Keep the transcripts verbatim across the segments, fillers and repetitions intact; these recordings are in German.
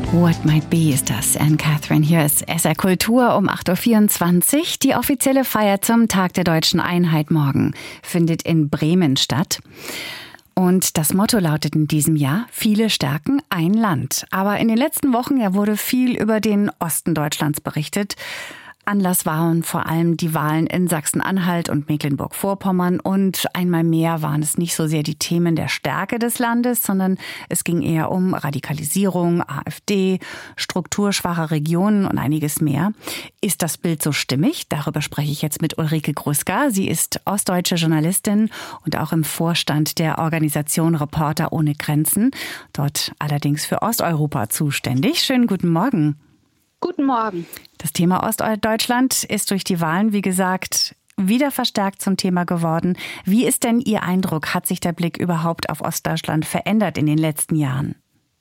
What Might Be ist das. Anne-Catherine, hier ist S R Kultur um acht Uhr vierundzwanzig. Die offizielle Feier zum Tag der Deutschen Einheit morgen findet in Bremen statt. Und das Motto lautet in diesem Jahr: Viele stärken ein Land. Aber in den letzten Wochen ja wurde viel über den Osten Deutschlands berichtet. Anlass waren vor allem die Wahlen in Sachsen-Anhalt und Mecklenburg-Vorpommern. Und einmal mehr waren es nicht so sehr die Themen der Stärke des Landes, sondern es ging eher um Radikalisierung, AfD, strukturschwache Regionen und einiges mehr. Ist das Bild so stimmig? Darüber spreche ich jetzt mit Ulrike Gruska. Sie ist ostdeutsche Journalistin und auch im Vorstand der Organisation Reporter ohne Grenzen. Dort allerdings für Osteuropa zuständig. Schönen guten Morgen. Guten Morgen. Das Thema Ostdeutschland ist durch die Wahlen, wie gesagt, wieder verstärkt zum Thema geworden. Wie ist denn Ihr Eindruck? Hat sich der Blick überhaupt auf Ostdeutschland verändert in den letzten Jahren?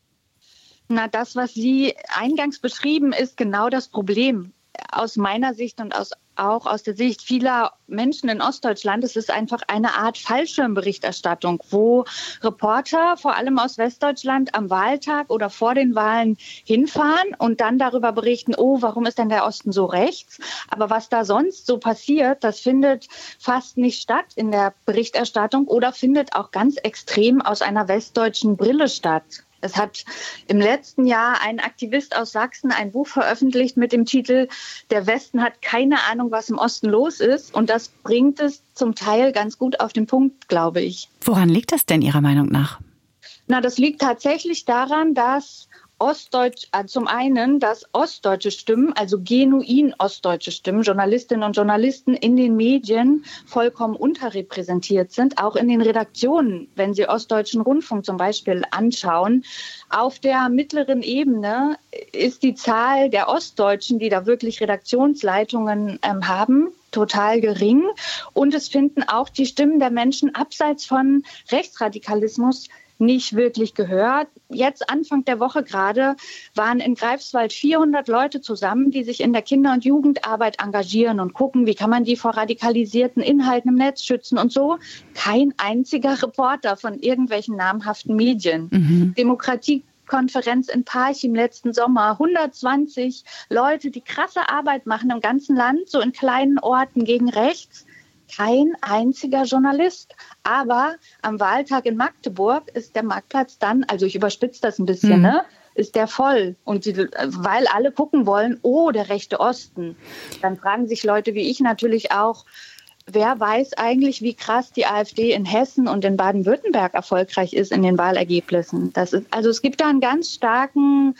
Na, das, was Sie eingangs beschrieben, ist genau das Problem. Aus meiner Sicht und aus, auch aus der Sicht vieler Menschen in Ostdeutschland ist es einfach eine Art Fallschirmberichterstattung, wo Reporter, vor allem aus Westdeutschland, am Wahltag oder vor den Wahlen hinfahren und dann darüber berichten, oh, warum ist denn der Osten so rechts? Aber was da sonst so passiert, das findet fast nicht statt in der Berichterstattung oder findet auch ganz extrem aus einer westdeutschen Brille statt. Es hat im letzten Jahr ein Aktivist aus Sachsen ein Buch veröffentlicht mit dem Titel „Der Westen hat keine Ahnung, was im Osten los ist". Und das bringt es zum Teil ganz gut auf den Punkt, glaube ich. Woran liegt das denn Ihrer Meinung nach? Na, das liegt tatsächlich daran, dass Ostdeutsch, äh, zum einen, dass ostdeutsche Stimmen, also genuin ostdeutsche Stimmen, Journalistinnen und Journalisten in den Medien vollkommen unterrepräsentiert sind, auch in den Redaktionen, wenn Sie Ostdeutschen Rundfunk zum Beispiel anschauen. Auf der mittleren Ebene ist die Zahl der Ostdeutschen, die da wirklich Redaktionsleitungen ähm, haben, total gering. Und es finden auch die Stimmen der Menschen abseits von Rechtsradikalismus nicht wirklich gehört. Jetzt Anfang der Woche gerade waren in Greifswald vierhundert Leute zusammen, die sich in der Kinder- und Jugendarbeit engagieren und gucken, wie kann man die vor radikalisierten Inhalten im Netz schützen und so. Kein einziger Reporter von irgendwelchen namhaften Medien. Mhm. Demokratiekonferenz in Parchim letzten Sommer, hundertzwanzig Leute, die krasse Arbeit machen im ganzen Land, so in kleinen Orten gegen rechts. Kein einziger Journalist. Aber am Wahltag in Magdeburg ist der Marktplatz dann, also ich überspitze das ein bisschen, mhm. ne, ist der voll. Und die, weil alle gucken wollen, oh, der rechte Osten. Dann fragen sich Leute wie ich natürlich auch, wer weiß eigentlich, wie krass die AfD in Hessen und in Baden-Württemberg erfolgreich ist in den Wahlergebnissen. Das ist, also es gibt da einen ganz starken,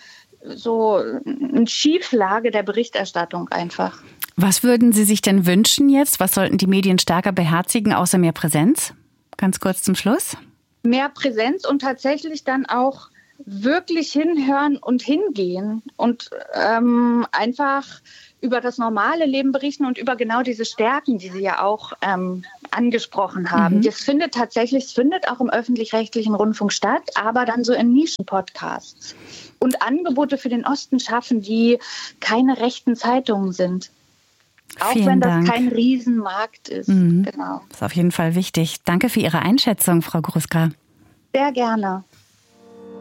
so eine Schieflage der Berichterstattung einfach. Was würden Sie sich denn wünschen jetzt? Was sollten die Medien stärker beherzigen, außer mehr Präsenz? Ganz kurz zum Schluss. Mehr Präsenz und tatsächlich dann auch wirklich hinhören und hingehen und ähm, einfach über das normale Leben berichten und über genau diese Stärken, die Sie ja auch ähm, angesprochen haben. Mhm. Das findet tatsächlich, es findet auch im öffentlich-rechtlichen Rundfunk statt, aber dann so in Nischenpodcasts. Und Angebote für den Osten schaffen, die keine rechten Zeitungen sind. Auch Vielen wenn das Dank. kein Riesenmarkt ist. Mhm. Genau. Das ist auf jeden Fall wichtig. Danke für Ihre Einschätzung, Frau Gruska. Sehr gerne.